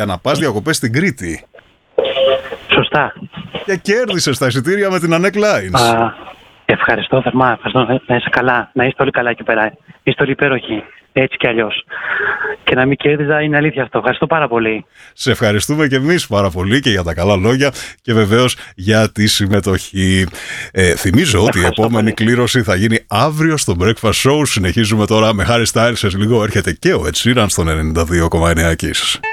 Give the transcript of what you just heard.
για να πας διακοπές στην Κρήτη. Σωστά. Και κέρδισες τα εισιτήρια με την Anek Lines. Ευχαριστώ θερμά. Ευχαριστώ. Να είστε καλά. Να είστε όλοι καλά εκεί πέρα. Είστε όλοι υπέροχοι. Έτσι κι αλλιώς. Και να μην κέρδιζα είναι αλήθεια αυτό. Ευχαριστώ πάρα πολύ. Σε ευχαριστούμε και εμείς πάρα πολύ και για τα καλά λόγια και βεβαίως για τη συμμετοχή. Θυμίζω ότι η επόμενη κλήρωση θα γίνει αύριο στο Breakfast Show. Συνεχίζουμε τώρα με Harry Styles. Σε λίγο έρχεται και ο Ed Sheeran στον 92,9 Kiss.